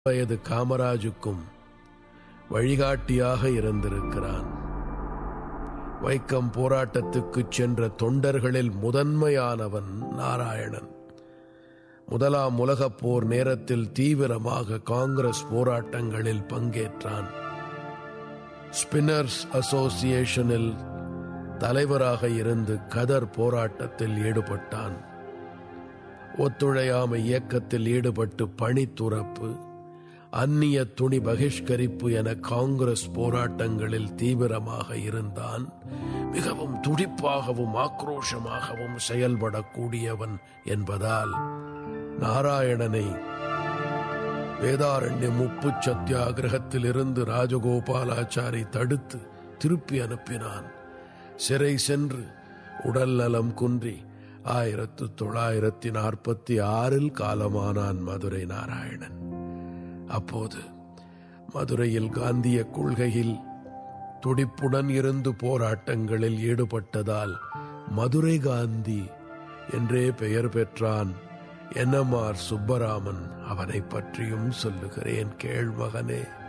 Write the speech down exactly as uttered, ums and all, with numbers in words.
வயது காமராஜுக்கும் வழிகாட்டியாக இருந்திருக்கிறான். வைக்கம் போராட்டத்துக்கு சென்ற தொண்டர்களில் முதன்மையானவன் நாராயணன். முதலாம் உலகப் போர் நேரத்தில் தீவிரமாக காங்கிரஸ் போராட்டங்களில் பங்கேற்றான். ஸ்பின்னர்ஸ் அசோசியேஷனில் தலைவராக இருந்து கதர் போராட்டத்தில் ஈடுபட்டான். ஒத்துழையாமை இயக்கத்தில் ஈடுபட்டு பணி துறப்பு, அந்நிய துணி பகிஷ்கரிப்பு என காங்கிரஸ் போராட்டங்களில் தீவிரமாக இருந்தான். மிகவும் துடிப்பாகவும் ஆக்ரோஷமாகவும் செயல்படக்கூடியவன் என்பதால் நாராயணனை வேதாரண்யம் உப்பு சத்தியாகிரகத்தில் இருந்து ராஜகோபாலாச்சாரி தடுத்து திருப்பி அனுப்பினான். சிறை சென்று உடல் நலம் குன்றி ஆயிரத்து தொள்ளாயிரத்தி நாற்பத்தி ஆறில் காலமானான் மதுரை நாராயணன். அப்போது மதுரையில் காந்திய கொள்கையில் துடிப்புடன் இருந்து போராட்டங்களில் ஈடுபட்டதால் மதுரை காந்தி என்றே பெயர் பெற்றான். என் எம் ஆர் சுப்பராமன் அவனை பற்றியும் சொல்லுகிறேன், கேள் மகனே.